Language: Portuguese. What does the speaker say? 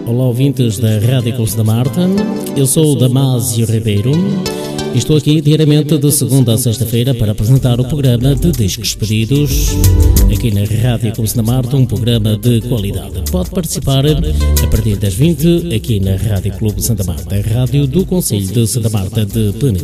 Olá, ouvintes da Rádio Clube Santa Marta. Eu sou o Damásio Ribeiro e estou aqui diariamente de segunda a sexta-feira para apresentar o programa de Discos Pedidos aqui na Rádio Clube Santa Marta, um programa de qualidade. Pode participar a partir das 20 aqui na Rádio Clube Santa Marta, a rádio do Concelho de Santa Marta de Penedo.